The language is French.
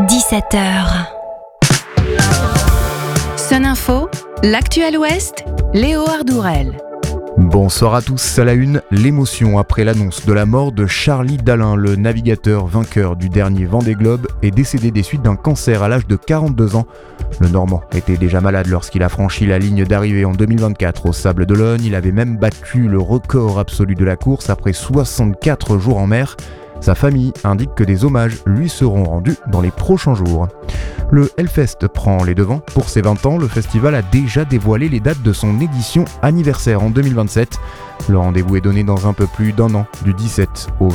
17h. Sun Info, l'actuel Ouest, Léo Ardourel. Bonsoir à tous, à la une, l'émotion après l'annonce de la mort de Charlie Dalin, le navigateur vainqueur du dernier Vendée Globe, est décédé des suites d'un cancer à l'âge de 42 ans. Le Normand était déjà malade lorsqu'il a franchi la ligne d'arrivée en 2024 au Sables d'Olonne. Il avait même battu le record absolu de la course après 64 jours en mer. Sa famille indique que des hommages lui seront rendus dans les prochains jours. Le Hellfest prend les devants. Pour ses 20 ans, le festival a déjà dévoilé les dates de son édition anniversaire en 2027. Le rendez-vous est donné dans un peu plus d'un an, du 17 au